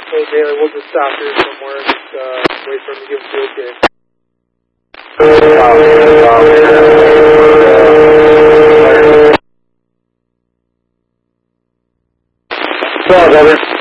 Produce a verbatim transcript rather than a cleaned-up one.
Hey, Bailey, we'll just stop here somewhere. Just uh, wait for him to give us the okay. Twelve, over.